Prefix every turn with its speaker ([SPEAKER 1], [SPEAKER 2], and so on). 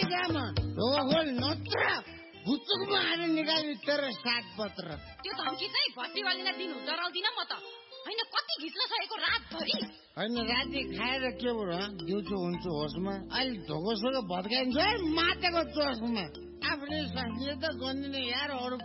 [SPEAKER 1] जामा ढोल नत्र भुचुकमा आएर निकाल्ने तेरो सागपत्र।
[SPEAKER 2] त्यो धम्की चाहिँ भट्टीवालीलाई दिनु डराउँदिन म त। होइन कति घिच्न सकेको रातभरि।
[SPEAKER 1] होइन राति खाएर के भयो दिउँसो हुन्छु होसमा अहिले ढोकोसोको भत्काइन्छ मातेको चोसमा। आफूले सकिए त गन्दिने यार अरू